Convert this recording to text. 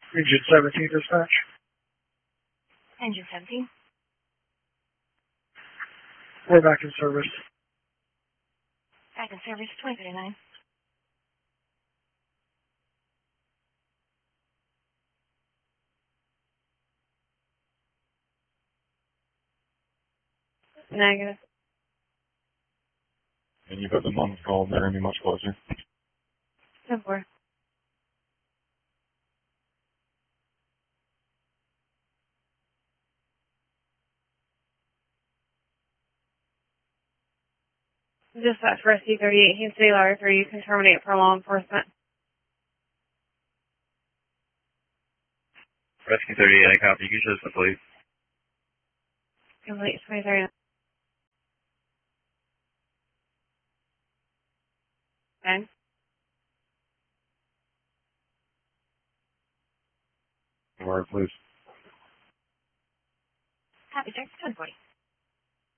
Region 17 dispatch. Engine 17. We're back in service. Back in service 2039. Negative. And you've got the mom's call there any much closer. 10-4. Dispatch for SC-38, Houston City Large, or you can terminate for law enforcement. Rescue 38, I copy. You can show us the police. Complete 2039. Okay. Word, please. Copy, sir. 1040.